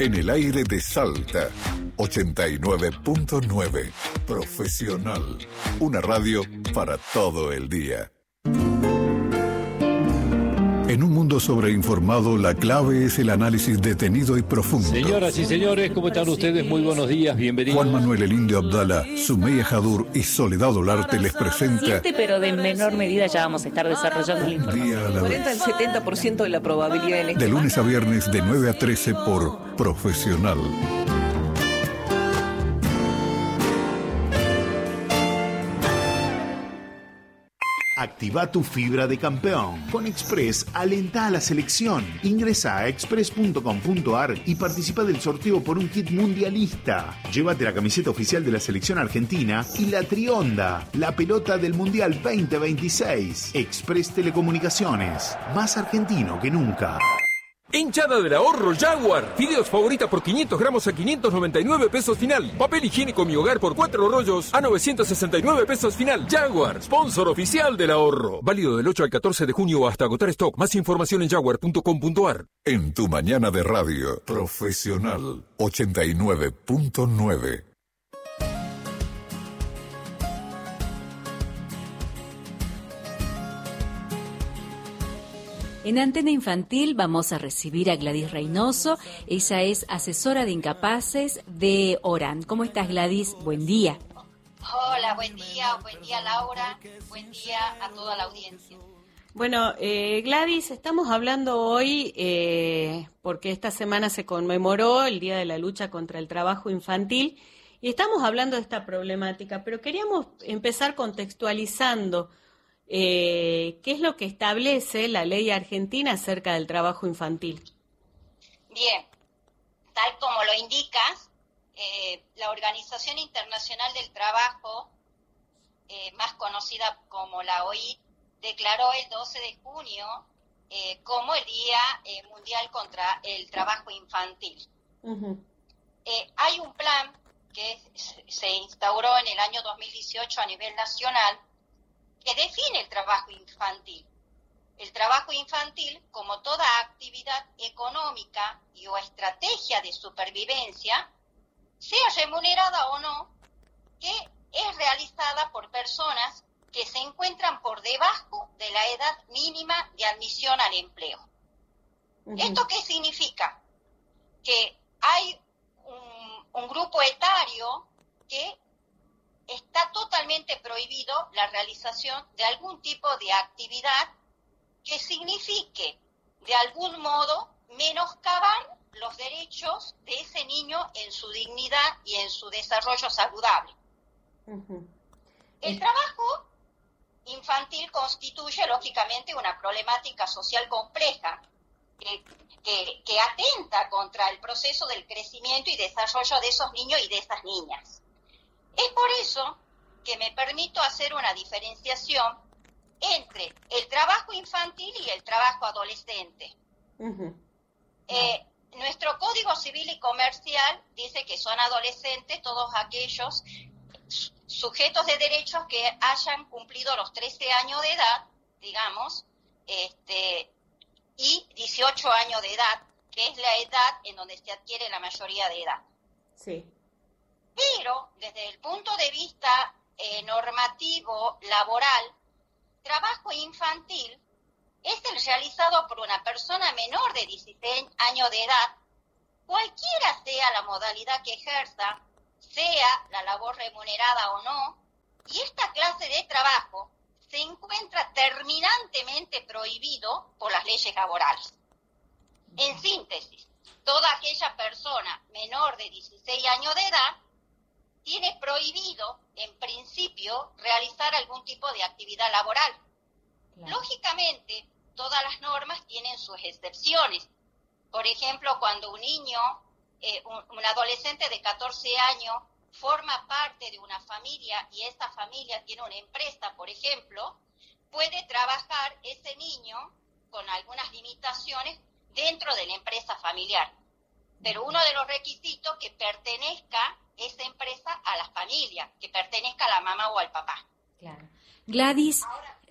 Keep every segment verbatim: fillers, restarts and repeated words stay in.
En el aire de Salta, ochenta y nueve punto nueve. Profesional. Una radio para todo el día. En un mundo sobreinformado, la clave es el análisis detenido y profundo. Señoras y señores, ¿cómo están ustedes? Muy buenos días, bienvenidos. Juan Manuel El Indio Abdala, Sumeyya Jadur y Soledad Olarte les presenta... Siete, pero de menor medida ya vamos a estar desarrollando la información. Día a la cuarenta al setenta por ciento de la probabilidad en este De lunes a viernes de nueve a trece por Profesional. Activa tu fibra de campeón. Con Express, alenta a la selección. Ingresa a express punto com punto ar y participa del sorteo por un kit mundialista. Llévate la camiseta oficial de la selección argentina y la Trionda, la pelota del Mundial veinte veintiséis. Express Telecomunicaciones, más argentino que nunca. Hinchada del ahorro Jaguar. Fideos favorita por quinientos gramos a quinientos noventa y nueve pesos final. Papel higiénico Mi Hogar por cuatro rollos a novecientos sesenta y nueve pesos final. Jaguar, sponsor oficial del ahorro. Válido del ocho al catorce de junio hasta agotar stock. Más información en jaguar punto com punto ar. En tu mañana de radio, Profesional, ochenta y nueve punto nueve. En Antena Infantil vamos a recibir a Gladys Reynoso. Ella es asesora de incapaces de Orán. ¿Cómo estás, Gladys? Buen día. Hola, buen día. Buen día, Laura. Buen día a toda la audiencia. Bueno, eh, Gladys, estamos hablando hoy eh, porque esta semana se conmemoró el Día de la Lucha contra el Trabajo Infantil y estamos hablando de esta problemática, pero queríamos empezar contextualizando Eh, ¿qué es lo que establece la ley argentina acerca del trabajo infantil? Bien, tal como lo indicas, eh, la Organización Internacional del Trabajo, eh, más conocida como la O I T, declaró el doce de junio eh, como el Día eh, Mundial contra el Trabajo Infantil. Uh-huh. Eh, hay un plan que se instauró en el año dos mil dieciocho a nivel nacional que define el trabajo infantil. El trabajo infantil, como toda actividad económica y o estrategia de supervivencia, sea remunerada o no, que es realizada por personas que se encuentran por debajo de la edad mínima de admisión al empleo. Uh-huh. ¿Esto qué significa? Que hay un, un grupo etario que está totalmente prohibido la realización de algún tipo de actividad que signifique, de algún modo, menoscabar los derechos de ese niño en su dignidad y en su desarrollo saludable. Uh-huh. El trabajo infantil constituye, lógicamente, una problemática social compleja que, que, que atenta contra el proceso del crecimiento y desarrollo de esos niños y de esas niñas. Es por eso que me permito hacer una diferenciación entre el trabajo infantil y el trabajo adolescente. Uh-huh. Eh, nuestro Código Civil y Comercial dice que son adolescentes todos aquellos sujetos de derechos que hayan cumplido los trece años de edad, digamos, este, y dieciocho años de edad, que es la edad en donde se adquiere la mayoría de edad. Sí. Pero desde el punto de vista eh, normativo, laboral, trabajo infantil es el realizado por una persona menor de dieciséis años de edad, cualquiera sea la modalidad que ejerza, sea la labor remunerada o no, y esta clase de trabajo se encuentra terminantemente prohibido por las leyes laborales. En síntesis, toda aquella persona menor de dieciséis años de edad tiene prohibido, en principio, realizar algún tipo de actividad laboral. Claro. Lógicamente, todas las normas tienen sus excepciones. Por ejemplo, cuando un niño, eh, un, un adolescente de catorce años, forma parte de una familia y esa familia tiene una empresa, por ejemplo, puede trabajar ese niño con algunas limitaciones dentro de la empresa familiar. Pero uno de los requisitos que pertenezca esa empresa a la familia, que pertenezca a la mamá o al papá. Claro. Gladys, Ahora,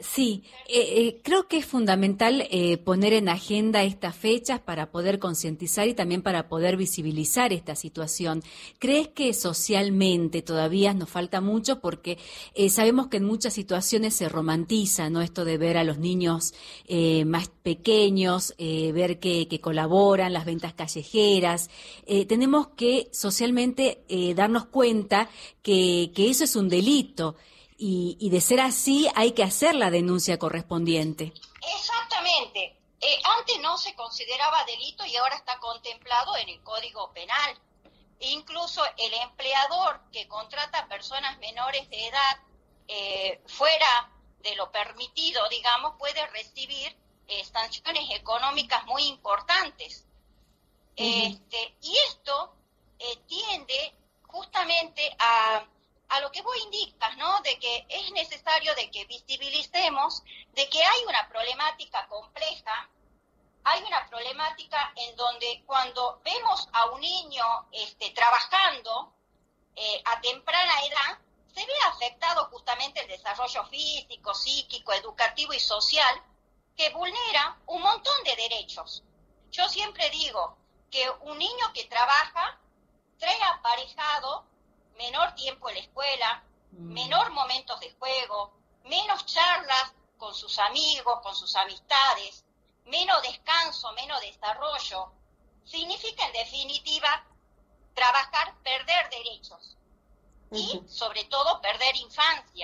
Sí, eh, eh, creo que es fundamental eh, poner en agenda estas fechas para poder concientizar y también para poder visibilizar esta situación. ¿Crees que socialmente todavía nos falta mucho? Porque eh, sabemos que en muchas situaciones se romantiza, ¿no? Esto de ver a los niños eh, más pequeños, eh, ver que, que colaboran, las ventas callejeras. Eh, tenemos que socialmente eh, darnos cuenta que, que eso es un delito. Y, y de ser así hay que hacer la denuncia correspondiente. Exactamente. Eh, antes no se consideraba delito y ahora está contemplado en el Código Penal. E incluso el empleador que contrata a personas menores de edad eh, fuera de lo permitido, digamos, puede recibir eh, sanciones económicas muy importantes. Uh-huh. Este, y esto eh, tiende justamente a... a lo que vos indicas, ¿no? De que es necesario de que visibilicemos de que hay una problemática compleja, hay una problemática en donde cuando vemos a un niño este, trabajando eh, a temprana edad, se ve afectado justamente el desarrollo físico, psíquico, educativo y social, que vulnera un montón de derechos. Yo siempre digo que un niño que trabaja trae aparejado menor tiempo en la escuela, mm. menor momentos de juego, menos charlas con sus amigos, con sus amistades, menos descanso, menos desarrollo. Significa, en definitiva, trabajar, perder derechos uh-huh. y, sobre todo, perder infancia.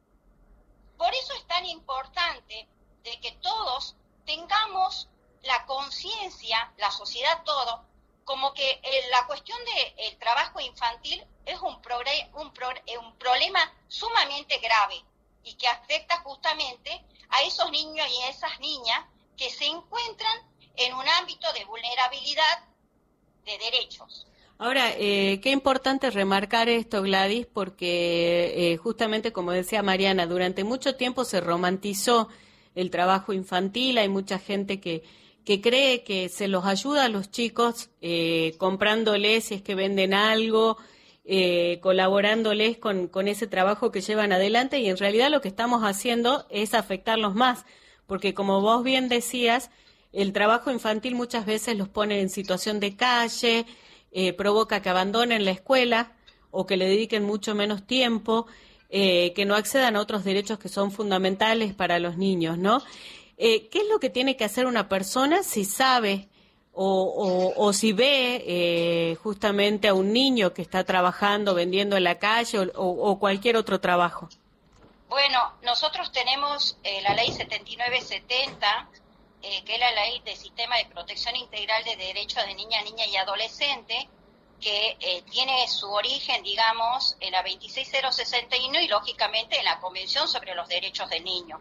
Por eso es tan importante de que todos tengamos la conciencia, la sociedad todo, como que eh, la cuestión del de trabajo infantil es un, progre, un, pro, eh, un problema sumamente grave y que afecta justamente a esos niños y esas niñas que se encuentran en un ámbito de vulnerabilidad de derechos. Ahora, eh, qué importante remarcar esto, Gladys, porque eh, justamente como decía Mariana, durante mucho tiempo se romantizó el trabajo infantil, hay mucha gente que que cree que se los ayuda a los chicos eh, comprándoles si es que venden algo, eh, colaborándoles con, con ese trabajo que llevan adelante, y en realidad lo que estamos haciendo es afectarlos más, porque como vos bien decías, el trabajo infantil muchas veces los pone en situación de calle, eh, provoca que abandonen la escuela o que le dediquen mucho menos tiempo, eh, que no accedan a otros derechos que son fundamentales para los niños, ¿no? Eh, ¿Qué es lo que tiene que hacer una persona si sabe o, o, o si ve eh, justamente a un niño que está trabajando, vendiendo en la calle o, o cualquier otro trabajo? Bueno, nosotros tenemos eh, la ley setenta y nueve setenta, eh, que es la ley del Sistema de Protección Integral de Derechos de Niña, Niña y Adolescente, que eh, tiene su origen, digamos, en la veintiséis mil sesenta y uno y, lógicamente, en la Convención sobre los Derechos del Niño.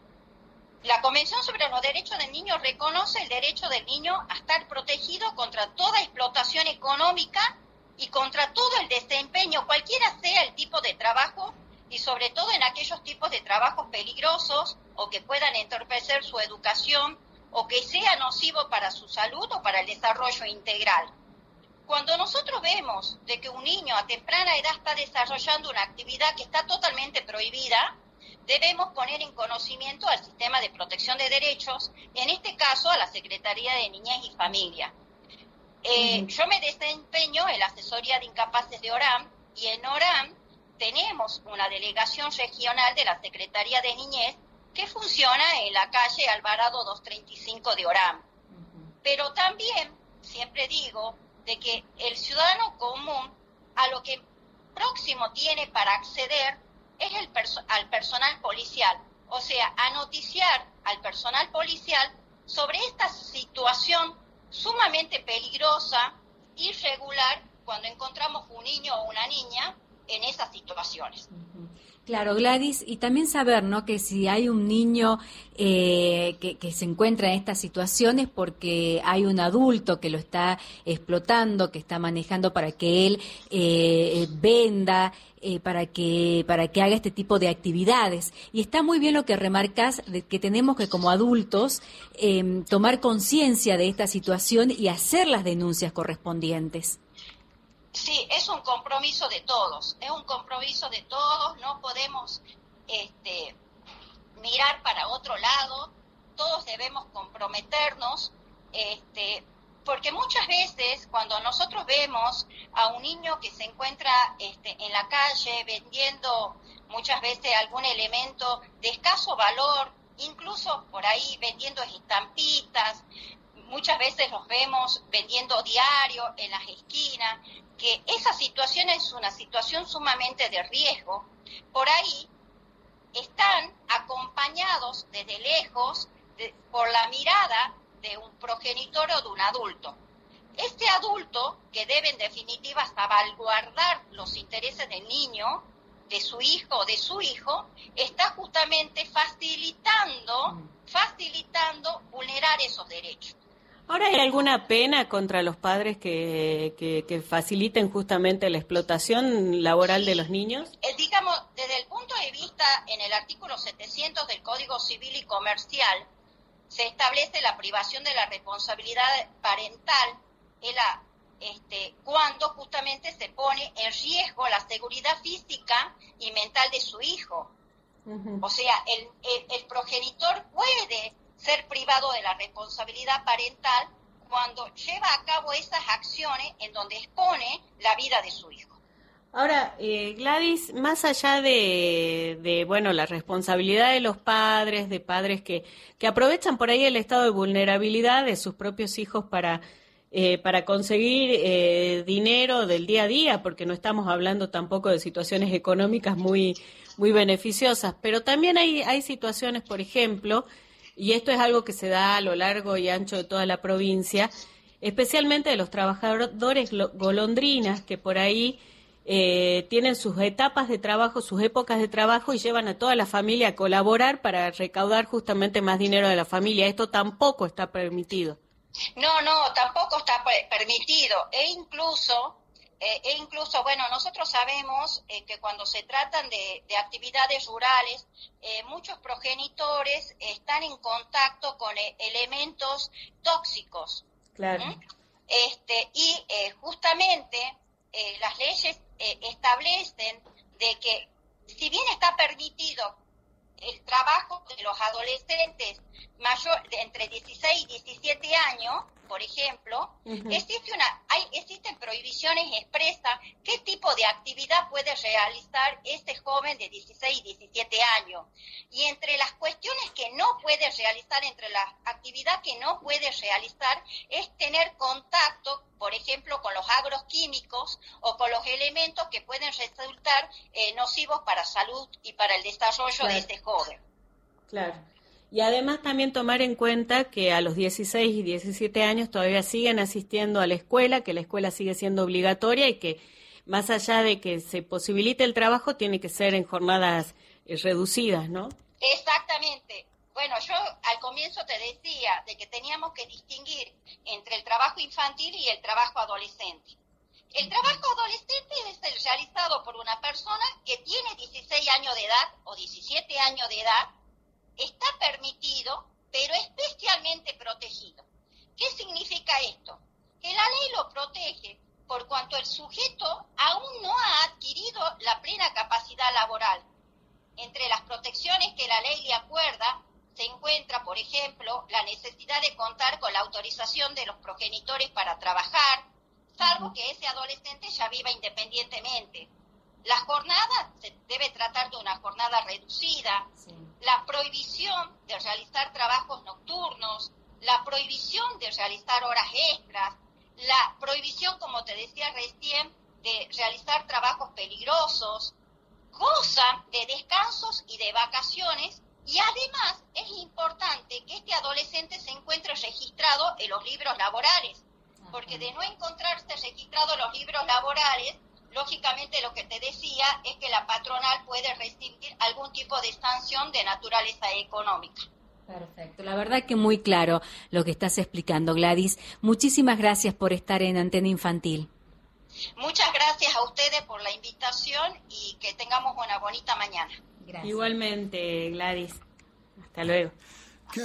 La Convención sobre los Derechos del Niño reconoce el derecho del niño a estar protegido contra toda explotación económica y contra todo el desempeño, cualquiera sea el tipo de trabajo, y sobre todo en aquellos tipos de trabajos peligrosos o que puedan entorpecer su educación o que sea nocivo para su salud o para el desarrollo integral. Cuando nosotros vemos de que un niño a temprana edad está desarrollando una actividad que está totalmente prohibida, debemos poner en conocimiento al Sistema de Protección de Derechos, en este caso a la Secretaría de Niñez y Familia. Eh, uh-huh. Yo me desempeño en la asesoría de incapaces de ORAM, y en ORAM tenemos una delegación regional de la Secretaría de Niñez que funciona en la calle Alvarado doscientos treinta y cinco de ORAM. Uh-huh. Pero también, siempre digo, de que el ciudadano común a lo que próximo tiene para acceder es el perso- al personal policial, o sea, a noticiar al personal policial sobre esta situación sumamente peligrosa, irregular, cuando encontramos un niño o una niña en esas situaciones. Claro, Gladys, y también saber, ¿no?, que si hay un niño eh, que, que se encuentra en estas situaciones porque hay un adulto que lo está explotando, que está manejando para que él eh, venda, eh, para que para que haga este tipo de actividades. Y está muy bien lo que remarcas, de que tenemos que como adultos eh, tomar conciencia de esta situación y hacer las denuncias correspondientes. Sí, es un compromiso de todos, es un compromiso de todos, no podemos este, mirar para otro lado, todos debemos comprometernos, este, porque muchas veces cuando nosotros vemos a un niño que se encuentra este, en la calle vendiendo muchas veces algún elemento de escaso valor, incluso por ahí vendiendo estampitas, muchas veces los vemos vendiendo diario en las esquinas, que esa situación es una situación sumamente de riesgo. Por ahí están acompañados desde lejos de, por la mirada de un progenitor o de un adulto. Este adulto, que debe en definitiva salvaguardar los intereses del niño, de su hijo o de su hijo, está justamente facilitando, facilitando vulnerar esos derechos. Ahora, ¿hay alguna pena contra los padres que, que, que faciliten justamente la explotación laboral de los niños? Eh, digamos, desde el punto de vista, en el artículo setecientos del Código Civil y Comercial, se establece la privación de la responsabilidad parental en la, este, cuando justamente se pone en riesgo la seguridad física y mental de su hijo. Uh-huh. O sea, el, el, el progenitor puede ser privado de la responsabilidad parental cuando lleva a cabo esas acciones en donde expone la vida de su hijo. Ahora, eh, Gladys, más allá de, de, bueno, la responsabilidad de los padres, de padres que, que aprovechan por ahí el estado de vulnerabilidad de sus propios hijos para, eh, para conseguir eh, dinero del día a día, porque no estamos hablando tampoco de situaciones económicas muy, muy beneficiosas, pero también hay, hay situaciones, por ejemplo, y esto es algo que se da a lo largo y ancho de toda la provincia, especialmente de los trabajadores golondrinas que por ahí eh, tienen sus etapas de trabajo, sus épocas de trabajo y llevan a toda la familia a colaborar para recaudar justamente más dinero de la familia. Esto tampoco está permitido. No, no, tampoco está permitido. E incluso, eh, e incluso, bueno, nosotros sabemos eh, que cuando se tratan de, de actividades rurales, eh, muchos progenitores están en contacto con eh, elementos tóxicos. Claro. ¿Mm? Este, y eh, justamente eh, las leyes eh, establecen de que, si bien está permitido el trabajo de los adolescentes mayor de entre dieciséis y diecisiete años, por ejemplo, uh-huh. existe una, hay, existen prohibiciones expresas qué tipo de actividad puede realizar este joven de dieciséis y diecisiete años. Y entre las cuestiones que no puede realizar, entre las actividades que no puede realizar, es tener contacto, por ejemplo, con los agroquímicos o con los elementos que pueden resultar eh, nocivos para la salud y para el desarrollo claro. de este joven. Claro. Y además también tomar en cuenta que a los dieciséis y diecisiete años todavía siguen asistiendo a la escuela, que la escuela sigue siendo obligatoria y que más allá de que se posibilite el trabajo, tiene que ser en jornadas eh, reducidas, ¿no? Exactamente. Bueno, yo al comienzo te decía de que teníamos que distinguir entre el trabajo infantil y el trabajo adolescente. El trabajo adolescente es el realizado por una persona que tiene dieciséis años de edad o diecisiete años de edad. Está permitido, pero especialmente protegido. ¿Qué significa esto? Que la ley lo protege por cuanto el sujeto aún no ha adquirido la plena capacidad laboral. Entre las protecciones que la ley le acuerda se encuentra, por ejemplo, la necesidad de contar con la autorización de los progenitores para trabajar, salvo que ese adolescente ya viva independientemente. La jornada se debe tratar de una jornada reducida, sí. La prohibición de realizar trabajos nocturnos, la prohibición de realizar horas extras, la prohibición, como te decía recién, de realizar trabajos peligrosos, goza de descansos y de vacaciones, y además es importante que este adolescente se encuentre registrado en los libros laborales, porque de no encontrarse registrado en los libros laborales, lógicamente lo que te decía es que la patronal puede recibir algún tipo de sanción de naturaleza económica. Perfecto, la verdad que muy claro lo que estás explicando, Gladys. Muchísimas gracias por estar en Antena Infantil. Muchas gracias a ustedes por la invitación y que tengamos una bonita mañana. Gracias. Igualmente, Gladys. Hasta luego.